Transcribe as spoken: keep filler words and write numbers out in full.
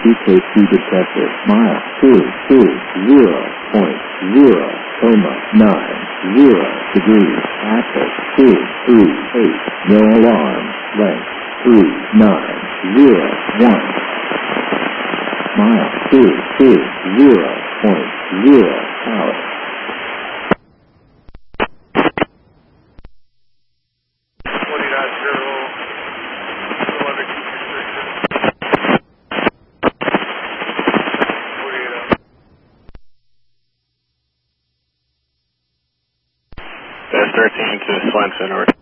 E K G detected. Mile two two zero point zero comma nine zero degrees. Access two three eight. No alarm. Length three nine zero one. Mile two two zero point zero hours. thirteen to Swenson, over